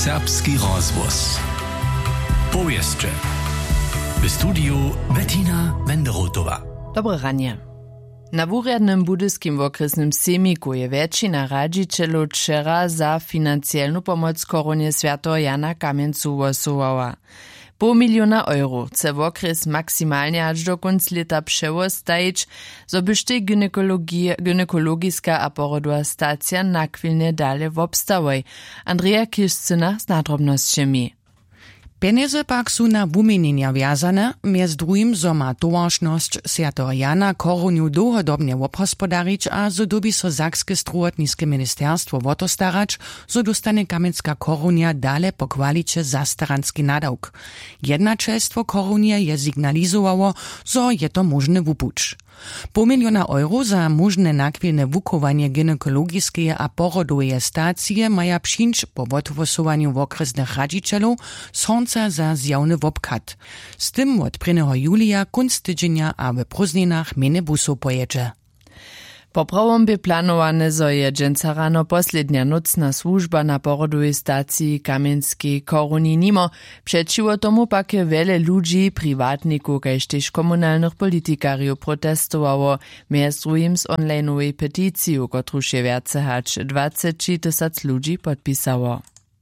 Serbski rozhłos. Powieście. W studiu Bettina Wenderotowa. Dobre ranie. Na wurjadnym budyskim okresnym semiku je většina radźićelów wczera za finansjalną pomoc koronie świętego Jana Kamjencu głosowała. €5 miliona chce w okres maksymalnie aż do końca lata przełostajić, zo byście gynekologiska a porodowa stacja nakwilnie dalej wobstałej. Andrea Kiszcyna z nadrobnościami. Pieniądze pak są na wumienienia wjazane, między drugim, zo ma towarzyszność świętego Jana koroniu długodobnie obhospodarić, a zo dobi so Sakskie zdrowotniskie ministerstwo wotostarać, zo dostane Kamjenska koronia dalej po kwalicie zastaranski nadawk. Jednaczeństwo koronie je signalizowało, zo je to możny wupuć. €5 miliona za możne nakwilne wukowanie gynekologiskiej a porodowej stacji maja przyjść po odwosowaniu w okresnych radzicielów sąca za zjawny wobkat. Z tym od 1. julia kunc tydzienia a w prózdninach mene busu pojedzie. Poprawom by planowane, zo je dżęca rano poslednia nocna służba na porodowej stacji Kamjenskiej koroni nimo. Przeciwo tomu pak je wiele ludzi, prywatników, kaž tež komunalnych politikariów protestowało, między drugim z online'owej petyciju, kotruż je więcej hać 20 000 ludzi podpisało.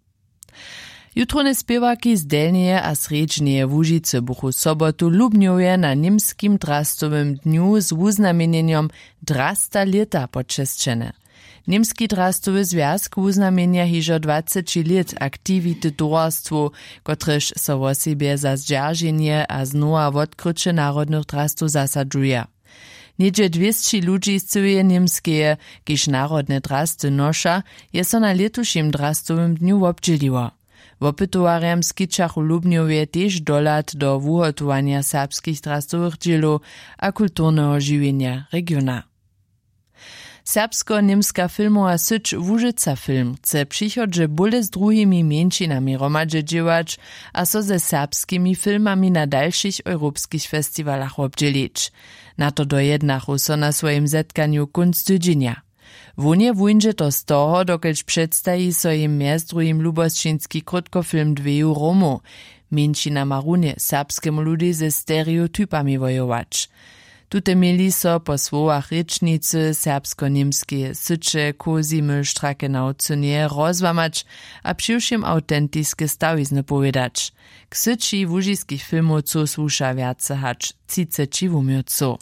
Jutrone spěwaki z Delnieje a Sredźneje Łužice buchu sobotu lubnjuje na Nimskim drastowym dniu z wuznamienjeniem 200 leta počesćene. Nimski drastowy związk wuznamienia hižo 20 lat aktivity towarstwu, kotrež so wo siebie za zdźerženje a znowa odkrycie narodnych drastów zasadżuje. Niedzie 200 ludzi z całej Nimskeje, kiż narodne drasty nosza, je so na letušim drastowym dniu obdzieliło. Wopytowarjam skičachu Lubnjowie też dolat do wuhotowania serbskich drastowych dzielów a kulturnego żywienia regiona. Serbsko-niemska filmowa syć Łužica Film chce przychodźe bóle z drugimi mieńczynami romadźe dziełać, a so ze serbskimi filmami na dalszych europejskich festiwalach obdzielić. Na to dojednachu so na swoim zetkaniu kunc tydzienia. Wunie wujnže to z toho, dokelž předstají so jim mjez druhým lubosčinský krótkofilm Dveju Romu, mieńčina Marunie, serbskemu ludi ze stereotypami wojować. Tute mieli so po słowach rečnicy serbsko-niemskie syče, kozimy, štrake nauczenie rozłamać, a přiwšim autentiskie stawizny powiedzieć. K syči łužiskich filmowców słusza więcej hać 30 wumioców.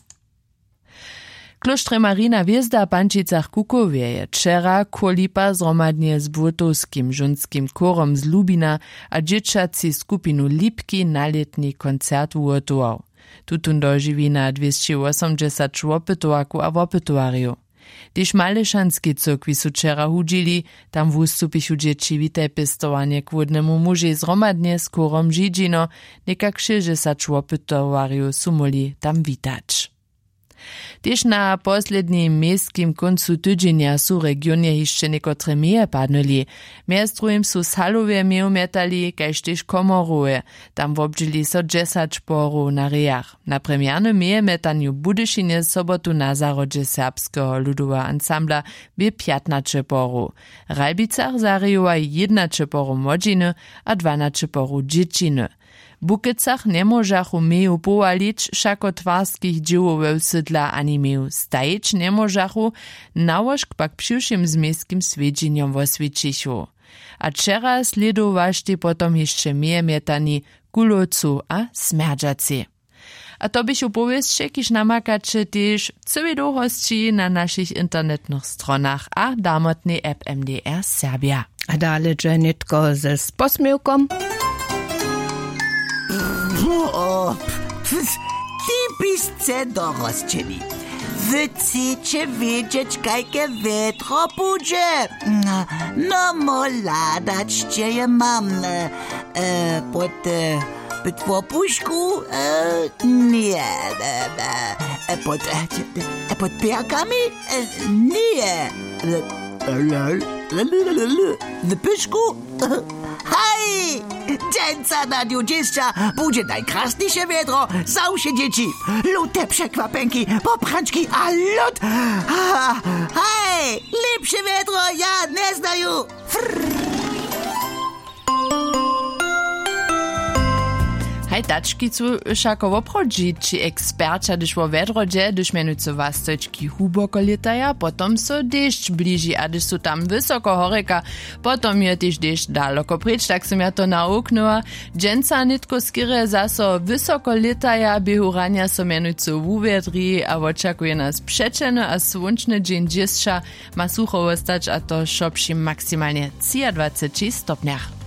Kloštre Marina Wjezda w Pančicach Kukowie je wczera kolipa zromadnie z błotowskim żunskim korom z Lubina a dzieciacy skupinu Lipki na letni koncert ugotował. Tutun dożywi na 280 opytowaku a opytowariu. Tyż malešanski cyrkwi su wczera hudzili, tam wustupichu dzieci witaj pestowanie k wodnemu muži zromadnie z korom Žiđino, nekak 60 opytowariu su moli tam witać. Też na poslednim miejskim końcu tydzienia su regionie jeszcze niekotre meje padnuli. Między drugim su salowe mejometali, kaž też komorowe. Tam wobdźili so 10 porów na rejach. Na premiernym mejometaniu Budyszynie sobotu na zarodzie serbskiego ludowego ansambla by 15 porów. Rajbicach zarejowa 11 porów młodziny a 12 porów dzieciny. W Bukycach nie możachu meju powalić, však od twarskich dziełów sydla ani meju stajić nie możachu, nałożk pak przyszłym zmiejskim swiedzeniem oswiecichu. A wczera sledowašte potom jeszcze mejemetani kulowcu a smerdżacy. A to byś upowieście, kiż namakacie też całej długości na naszych internetnych stronach a damotnej app MDR Serbia. A dalej nitko ze posmiewkom. Ty byście doroscieli. Wy chcecie wiedzieć, jakie wietro pójdzie. No, moladaćcie je mam. Pod popuszku? Nie. Pod piakami? Nie. W pyszku? Hej! Dżęca na dniu 20 będzie najkrasniejsze wietro, załsie dzieci, lute przekwapenki, popranczki a lód. Hej! Lepsze wietro ja nie znaję. Najtačkicu šako obchodži, či eksperča, když vo vedrodže, když menujúco vastojčki huboko letaja, potom so dešť blíži, a když sú tam vysoko horeka, potom je tiež dešť daleko preč, tak som ja to nauknula. Dženca nitko skire zaso vysoko letaja, behu rania so menujúco vúvedri a očakuje nás přečene a slunčne džin džisša, ma suchovo stać, a to šopši maksimálne 23 stopniach.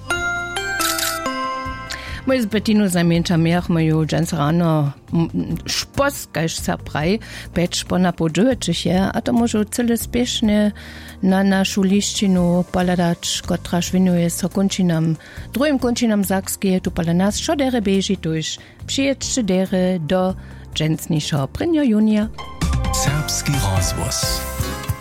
Mój z Bettinu zamięcza miach moju dżęs rano szpos, kaž sa praj, peč po napodžuječich, a to môžu celé spiešne na našu lištinu paladać, kotra švinuje so končinam, druhým končinam Sakskie, tu pala nás šo dere beži tuž, přijeďte dere do dżęsnišo 1. junia. Serbski rozvoz.